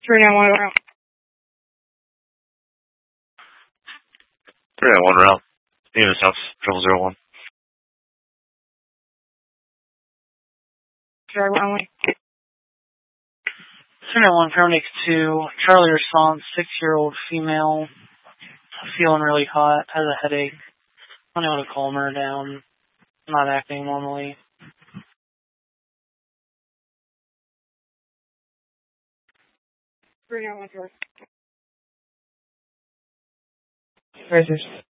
391 route. 391 route. Unit South 001. Driver runway. 391 paramedics 2. Charlie response, 6-year-old female. Feeling really hot, has a headache. Unable to calm her down. Not acting normally. Bring out one first. Racers.